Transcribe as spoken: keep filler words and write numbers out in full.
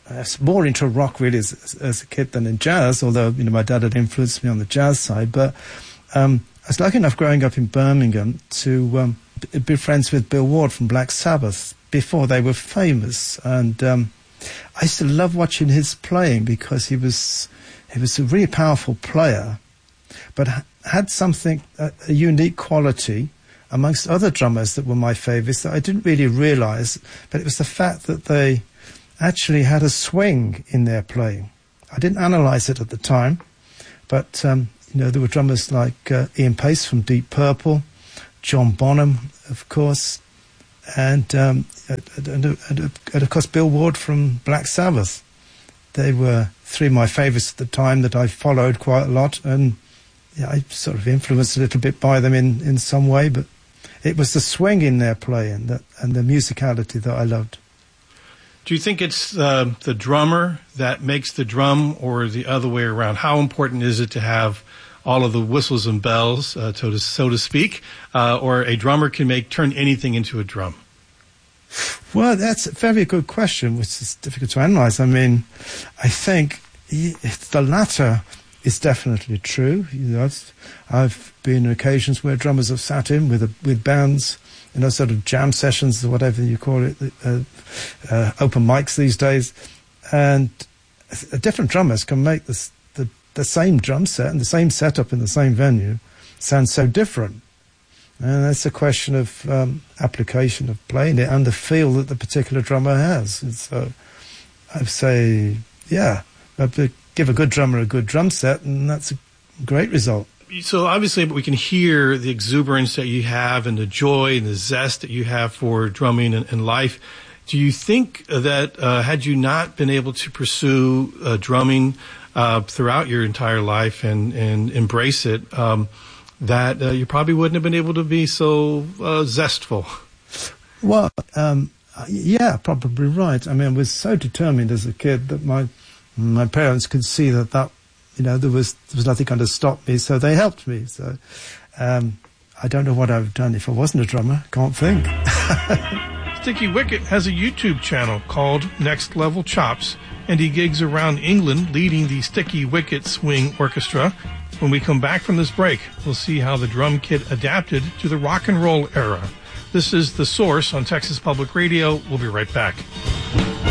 I was more into rock really as, as a kid than in jazz, although, you know, my dad had influenced me on the jazz side. But um, I was lucky enough growing up in Birmingham to um, be friends with Bill Ward from Black Sabbath before they were famous. And um, I used to love watching his playing because he was he was a really powerful player, but had something, a, a unique quality amongst other drummers that were my favourites that I didn't really realise. But it was the fact that they actually had a swing in their playing. I didn't analyse it at the time, but um, you know, there were drummers like uh, Ian Pace from Deep Purple, John Bonham, of course, and, um, and, and, and, and of course Bill Ward from Black Sabbath. They were three of my favourites at the time that I followed quite a lot, and yeah, I sort of influenced a little bit by them in, in some way, but it was the swing in their playing that, and the musicality that I loved. Do you think it's uh, the drummer that makes the drum, or the other way around? How important is it to have all of the whistles and bells, uh, so, to, so to speak, uh, or a drummer can make turn anything into a drum? Well, that's a very good question, which is difficult to analyze. I mean, I think the latter is definitely true. You know, I've been on occasions where drummers have sat in with a, with bands, you know, sort of jam sessions or whatever you call it, uh, uh, open mics these days, and different drummers can make this, the the same drum set and the same setup in the same venue sound so different. And that's a question of um, application of playing it and the feel that the particular drummer has. And so I'd say, yeah, I'd give a good drummer a good drum set, and that's a great result. So obviously we can hear the exuberance that you have and the joy and the zest that you have for drumming and, and life. Do you think that uh, had you not been able to pursue uh, drumming uh, throughout your entire life and, and embrace it, um, that uh, you probably wouldn't have been able to be so uh, zestful? Well, um, yeah, probably right. I mean, I was so determined as a kid that my my parents could see that, that you know, there was there was nothing going to stop me, so they helped me. So um, I don't know what I would have done if I wasn't a drummer. Can't think. Sticky Wicket has a YouTube channel called Next Level Chops, and he gigs around England leading the Sticky Wicket Swing Orchestra. When we come back from this break, we'll see how the drum kit adapted to the rock and roll era. This is The Source on Texas Public Radio. We'll be right back.